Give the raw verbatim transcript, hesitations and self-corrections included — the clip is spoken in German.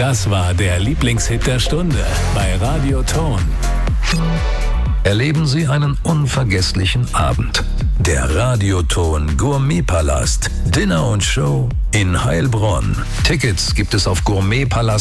Das war der Lieblingshit der Stunde bei Radio Ton. Erleben Sie einen unvergesslichen Abend. Der Radioton Gourmetpalast. Dinner und Show in Heilbronn. Tickets gibt es auf gourmetpalast.